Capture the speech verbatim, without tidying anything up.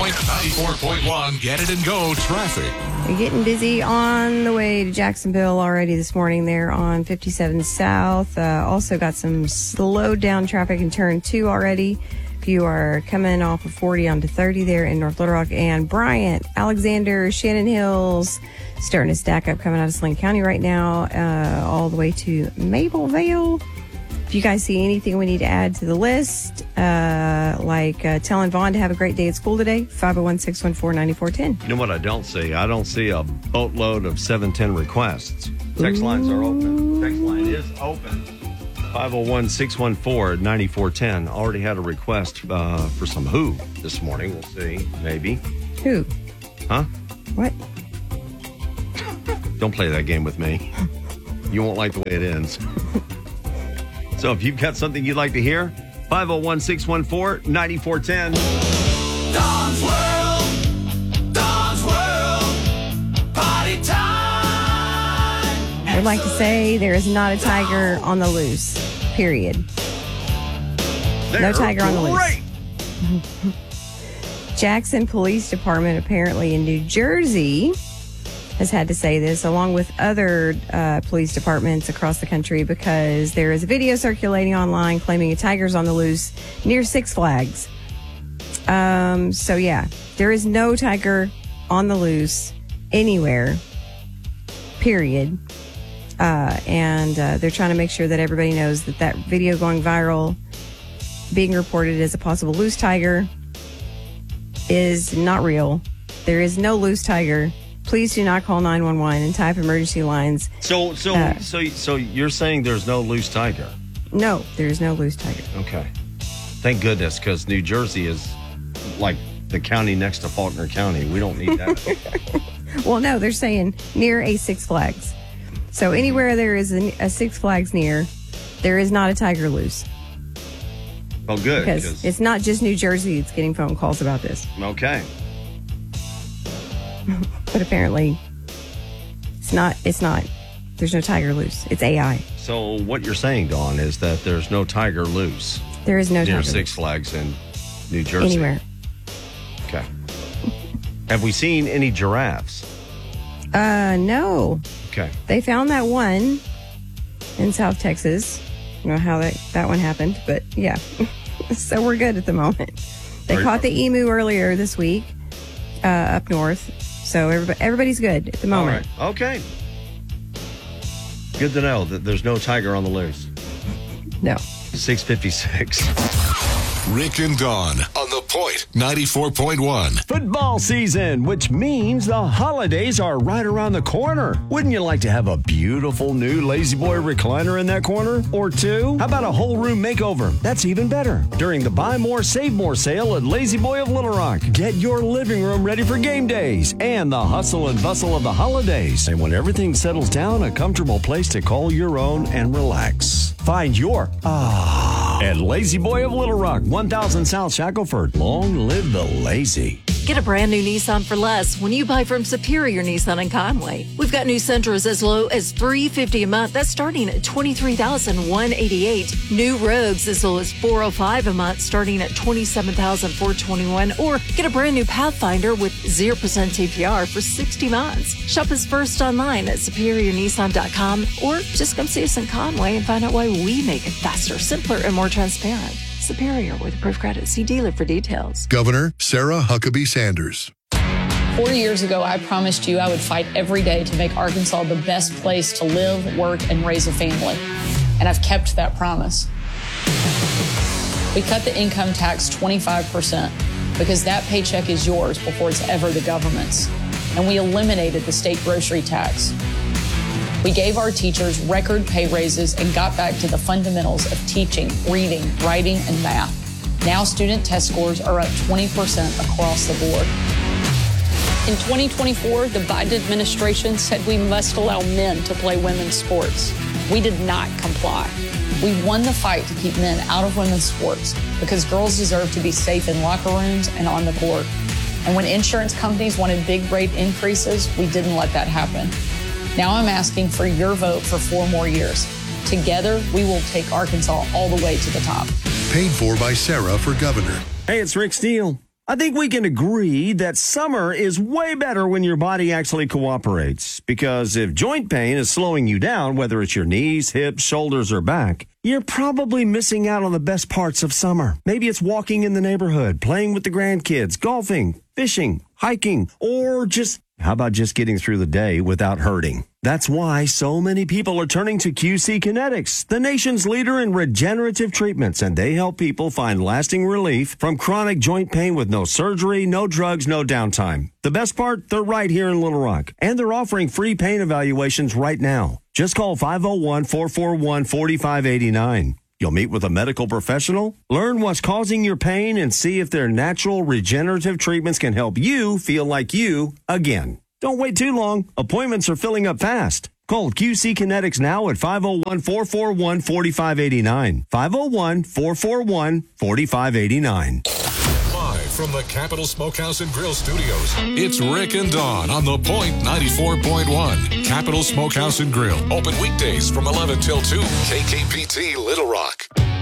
Point ninety-four point one. Get it and go traffic. You're getting busy on the way to Jacksonville already this morning there on fifty-seven South. Uh, also got some slowed down traffic in turn two already. If you are coming off of forty onto thirty there in North Little Rock and Bryant, Alexander, Shannon Hills, starting to stack up coming out of Sling County right now, uh, all the way to Mapleville. If you guys see anything we need to add to the list, uh, like uh, telling Vaughn to have a great day at school today, five oh one, six one four, nine four one zero. You know what I don't see? I don't see a boatload of seven ten requests. Text Ooh. lines are open. Text line is open. five oh one, six one four, nine four one zero. Already had a request uh, for some Who this morning. We'll see. Maybe. Who? Huh? What? Don't play that game with me. You won't like the way it ends. So if you've got something you'd like to hear, five oh one, six one four, nine four one zero. Don's World, Don's World, party time. I'd like to say there is not a tiger on the loose, period. They're no tiger on the great. loose. Jackson Police Department, apparently in New Jersey, has had to say this, along with other uh, police departments across the country, because there is a video circulating online claiming a tiger's on the loose near Six Flags. Um, so, yeah, there is no tiger on the loose anywhere, period. Uh, and uh, they're trying to make sure that everybody knows that that video going viral, being reported as a possible loose tiger, is not real. There is no loose tiger. Please do not call nine one one and type emergency lines. So, so, uh, so, so you're saying there's no loose tiger? No, there is no loose tiger. Okay. Thank goodness, because New Jersey is like the county next to Faulkner County. We don't need that. Well, no, they're saying near a Six Flags. So anywhere there is a, a Six Flags near, there is not a tiger loose. Oh, good. Because it's not just New Jersey that's getting phone calls about this. Okay. But apparently, it's not, it's not, there's no tiger loose. It's A I. So what you're saying, Dawn, is that there's no tiger loose. There is no near tiger Six loose. Flags in New Jersey. Anywhere. Okay. Have we seen any giraffes? Uh, no. Okay. They found that one in South Texas. I don't know how that, that one happened, but yeah. So we're good at the moment. They Very caught the emu earlier this week uh, up north. So everybody, everybody's good at the moment. All right. Okay. Good to know that there's no tiger on the loose. No. six fifty-six. Rick and Dawn on the Point ninety-four point one. Football season, which means the holidays are right around the corner. Wouldn't you like to have a beautiful new Lazy Boy recliner in that corner? Or two? How about a whole room makeover? That's even better. During the Buy More, Save More sale at Lazy Boy of Little Rock, get your living room ready for game days and the hustle and bustle of the holidays. And when everything settles down, a comfortable place to call your own and relax. Find your ah at Lazy Boy of Little Rock, one thousand South Shackelford. Long live the lazy. Get a brand new Nissan for less when you buy from Superior Nissan in Conway. We've got new Sentras as low as three hundred fifty dollars a month. That's starting at twenty-three thousand one hundred eighty-eight dollars. New Rogues as low as four hundred five dollars a month, starting at twenty-seven thousand four hundred twenty-one dollars. Or get a brand new Pathfinder with zero percent A P R for sixty months. Shop us first online at superior nissan dot com or just come see us in Conway and find out why we make it faster, simpler, and more transparent. Superior with approved credit. See dealer for details. Governor Sarah Huckabee Sanders. Four years ago, I promised you I would fight every day to make Arkansas the best place to live, work, and raise a family. And I've kept that promise. We cut the income tax twenty-five percent because that paycheck is yours before it's ever the government's. And we eliminated the state grocery tax. We gave our teachers record pay raises and got back to the fundamentals of teaching, reading, writing, and math. Now student test scores are up twenty percent across the board. In twenty twenty-four, the Biden administration said we must allow men to play women's sports. We did not comply. We won the fight to keep men out of women's sports because girls deserve to be safe in locker rooms and on the court. And when insurance companies wanted big rate increases, we didn't let that happen. Now I'm asking for your vote for four more years. Together, we will take Arkansas all the way to the top. Paid for by Sarah for governor. Hey, it's Rick Steele. I think we can agree that summer is way better when your body actually cooperates. Because if joint pain is slowing you down, whether it's your knees, hips, shoulders, or back, you're probably missing out on the best parts of summer. Maybe it's walking in the neighborhood, playing with the grandkids, golfing, fishing, hiking, or just, how about just getting through the day without hurting? That's why so many people are turning to Q C Kinetics, the nation's leader in regenerative treatments, and they help people find lasting relief from chronic joint pain with no surgery, no drugs, no downtime. The best part, they're right here in Little Rock, and they're offering free pain evaluations right now. Just call five oh one, four four one, four five eight nine. You'll meet with a medical professional, learn what's causing your pain, and see if their natural regenerative treatments can help you feel like you again. Don't wait too long. Appointments are filling up fast. Call Q C Kinetics now at five oh one, four four one, four five eight nine. five oh one, four four one, four five eight nine. Live from the Capital Smokehouse and Grill Studios, it's Rick and Dawn on The Point ninety-four point one. Capital Smokehouse and Grill. Open weekdays from eleven till two. K K P T Little Rock.